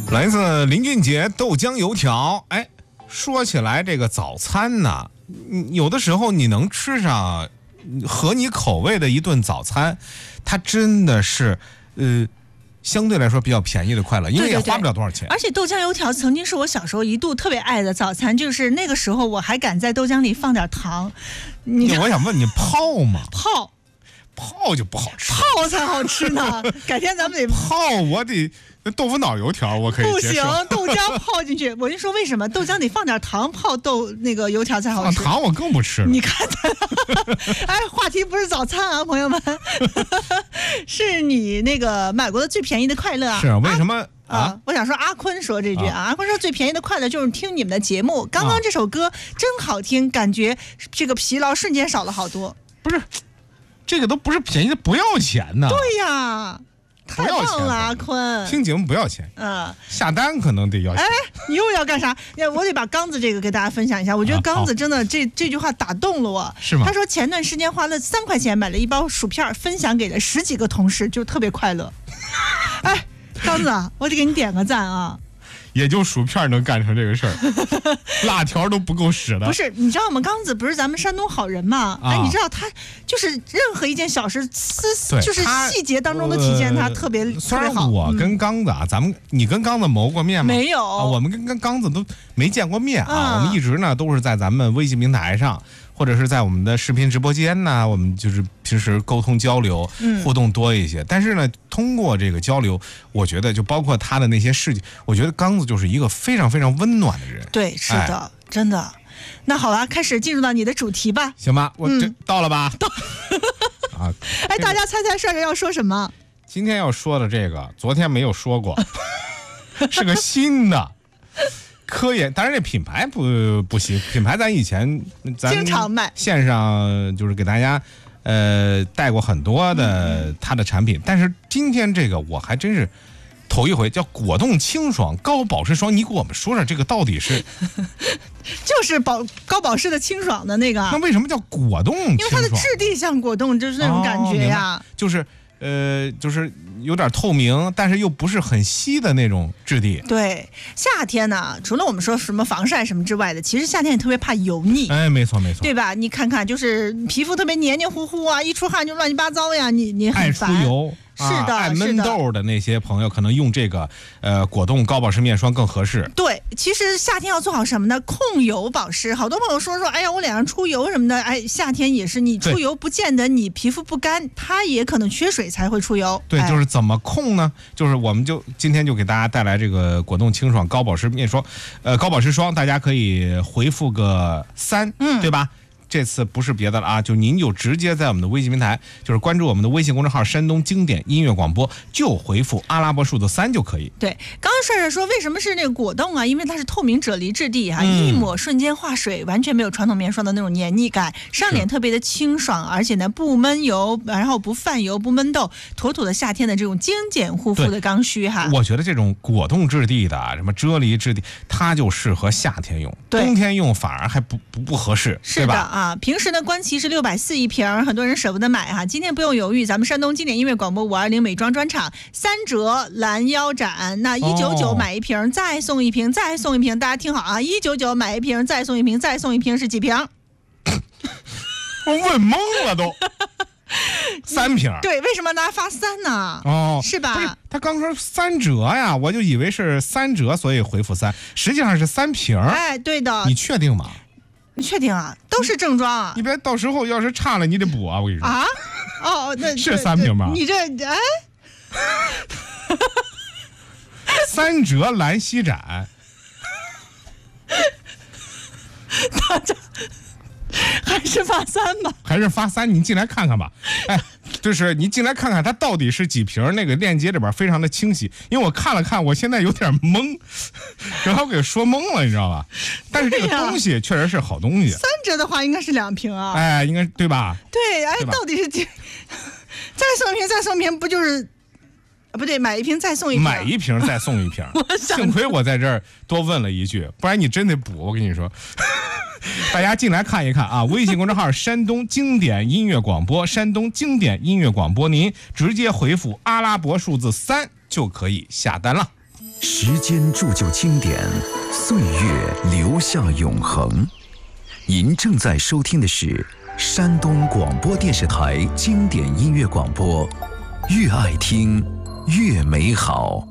来自林俊杰豆浆油条。哎，说起来这个早餐呢，有的时候你能吃上合你口味的一顿早餐，它真的是相对来说比较便宜的快乐，因为也花不了多少钱。 而且豆浆油条曾经是我小时候一度特别爱的早餐，就是那个时候我还敢在豆浆里放点糖。 我想问你，泡吗？泡就不好吃， 泡才好吃呢。改天咱们得泡，我得豆腐脑油条我可以接受。 不行，豆浆泡进去。我就说为什么豆浆得放点糖，泡那个油条才好吃。 糖我更不吃了。 你看哎，话题不是早餐啊，朋友们，是你那个买过的最便宜的快乐啊。 是为什么？ 我想说阿坤说这句阿坤说最便宜的快乐就是听你们的节目。刚刚这首歌真好听，感觉这个疲劳瞬间少了好多。 不是，这个都不是便宜的，不要钱呢。 对呀，太棒了，阿坤。 听节目不要钱，下单可能得要钱。 哎，你又要干啥？我得把刚子这个给大家分享一下。我觉得刚子真的这句话打动了我。 是吗？ 他说前段时间花了3块钱买了一包薯片，分享给了10几个同事，就特别快乐。哎，刚子，我得给你点个赞啊！ 也就薯片能干成这个事儿，辣条都不够使的。 不是，你知道吗？刚子不是咱们山东好人吗？哎，你知道他就是任何一件小事，就是细节当中的体现，他特别好。 虽然我跟刚子你跟刚子谋过面吗？ 没有， 我们跟刚子都没见过面啊。我们一直呢都是在咱们微信平台上，或者是在我们的视频直播间呢，我们就是平时沟通交流，互动多一些。但是呢，通过这个交流，我觉得就包括他的那些事情，我觉得刚子就是一个非常非常温暖的人。 对，是的，真的。那好了，开始进入到你的主题吧。 行吧，我这到了吧？到。啊， 哎，大家猜猜帅哥要说什么？ 今天要说的这个，昨天没有说过，是个新的。科研，当然这品牌不行，品牌咱以前经常卖， 线上就是给大家带过很多的它的产品，但是今天这个我还真是头一回，叫果冻清爽高保湿霜。你给我们说说这个到底是？ 就是高保湿的清爽的那个。 那为什么叫果冻清爽？ 因为它的质地像果冻，就是那种感觉呀。 就是有点透明，但是又不是很稀的那种质地。 对，夏天呢，除了我们说什么防晒什么之外的，其实夏天也特别怕油腻。 哎，没错没错， 对吧？你看看，就是皮肤特别黏黏糊糊啊，一出汗就乱七八糟呀，你很烦。 爱出油。 是的， 爱闷痘的那些朋友可能用这个果冻高保湿面霜更合适。 对，其实夏天要做好什么呢？控油保湿。好多朋友说，哎呀，我脸上出油什么的，哎，夏天也是，你出油不见得你皮肤不干，它也可能缺水才会出油。 对，就是怎么控呢？就是我们今天就给大家带来这个果冻清爽高保湿面霜，高保湿霜，大家可以回复个3，对吧？这次不是别的了啊，就您就直接在我们的微信平台，就是关注我们的微信公众号山东经典音乐广播，就回复阿拉伯数字3就可以。 对，刚刚帅帅说为什么是那个果冻啊？因为它是透明啫喱质地啊，一抹瞬间化水，完全没有传统面霜的那种黏腻感，上脸特别的清爽，而且呢不闷油，然后不泛油不闷痘，妥妥的夏天的这种精简护肤的刚需哈。 我觉得这种果冻质地的什么啫喱质地，它就适合夏天用，冬天用反而还不合适， 是的啊。平时呢，官旗是640一瓶，很多人舍不得买哈。今天不用犹豫，咱们山东经典音乐广播520美妆专场3折拦腰斩，那199买一瓶，再送一瓶，再送一瓶。大家听好啊，199买一瓶，再送一瓶，再送一瓶是几瓶？ 我问懵了都。3瓶。 对，为什么大家发3呢？是吧？ 不是，他刚说3折呀，我就以为是3折，所以回复3，实际上是3瓶。 哎，对的。 你确定吗？ 你确定啊？都是正装啊！ 你别到时候要是差了，你得补啊！我跟你说啊，那是3瓶吗？ 你这哎 ，3折拦膝斩， 大家还是发3吧？ 还是发3？你进来看看吧。哎，就是你进来看看它到底是几瓶，那个链接里边非常的清晰，因为我看了看，我现在有点懵，然后给说懵了，你知道吧？但是这个东西确实是好东西。3 折的话应该是2瓶啊。 哎，应该对吧？ 对，哎，到底是几？再送一瓶，再送一瓶，不就是？不对，买一瓶再送一瓶。 买一瓶再送一瓶。幸亏我在这儿多问了一句，不然你真得补。我跟你说。大家进来看一看啊！微信公众号山东经典音乐广播，山东经典音乐广播，您直接回复阿拉伯数字3就可以下单了。 时间铸就经典，岁月留下永恒。您正在收听的是山东广播电视台经典音乐广播，越爱听越美好。